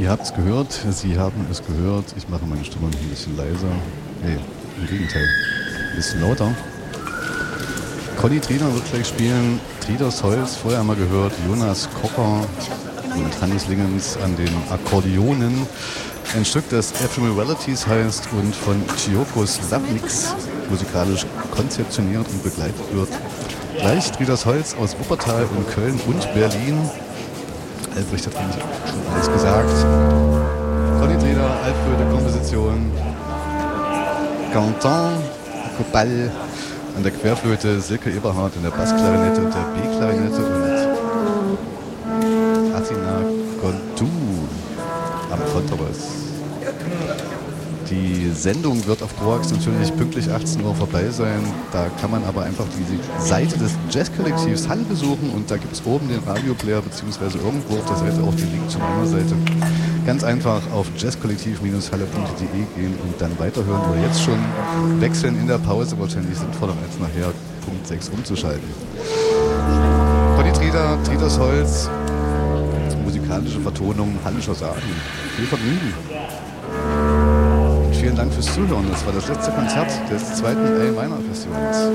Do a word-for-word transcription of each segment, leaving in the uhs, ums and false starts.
Ihr habt es gehört, Sie haben es gehört. Ich mache meine Stimme ein bisschen leiser. Nee, im Gegenteil, ein bisschen lauter. Conny Triener wird gleich spielen. Trieders Holz, vorher mal gehört. Jonas Kocher und Hannes Lingens an den Akkordeonen. Ein Stück, das Ephemeralities heißt und von Chioko Slavniks musikalisch konzeptioniert und begleitet wird. Gleich Trieders Holz aus Wuppertal und Köln und Berlin. Albrecht hat eigentlich schon alles gesagt. Conny Triener, Altflöte, Komposition. Canton, Copal. An der Querflöte Silke Eberhardt, in der Bassklarinette und der B-Klarinette und Athina Kontu am Kontrabass. Die Sendung wird auf Broax natürlich pünktlich achtzehn Uhr vorbei sein. Da kann man aber einfach die Seite des Jazzkollektivs Halle besuchen und da gibt es oben den Radioplayer beziehungsweise irgendwo auf der Seite auch den Link zu meiner Seite. Ganz einfach auf jazzkollektiv Halle punkt de gehen und dann weiterhören oder jetzt schon wechseln in der Pause. Wahrscheinlich sinnvoller als nachher Punkt sechs umzuschalten. Conny Triener, Trieders Holz, musikalische Vertonung, Hallischer Sagen. Viel Vergnügen. Vielen Dank fürs Zuhören. Das war das letzte Konzert des zweiten A Minor Festivals.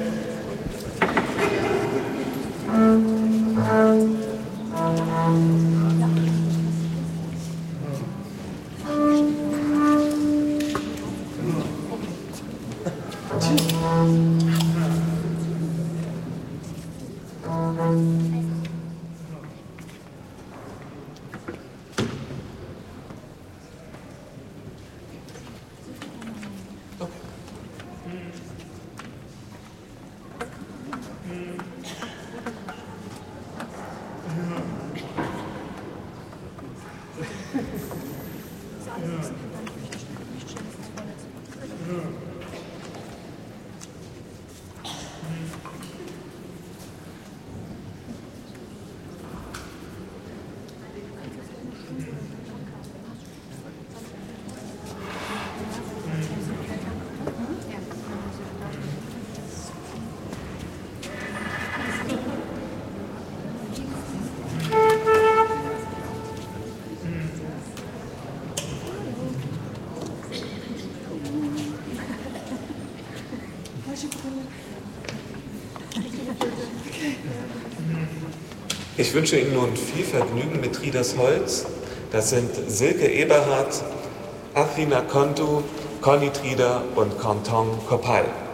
Ich wünsche Ihnen nun viel Vergnügen mit Trieders Holz. Das sind Silke Eberhardt, Athina Kontu, Conny Triener und Canton Copal.